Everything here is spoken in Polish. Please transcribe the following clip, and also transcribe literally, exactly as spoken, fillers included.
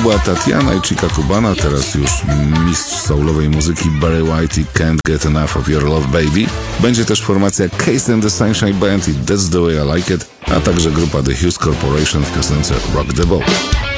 była Tatiana i Chica Cubana, teraz już mistrz soulowej muzyki Barry White i Can't Get Enough of Your Love Baby. Będzie też formacja Case and the Sunshine Band i That's the Way I Like It, a także grupa The Hughes Corporation w piosence Rock the Boat.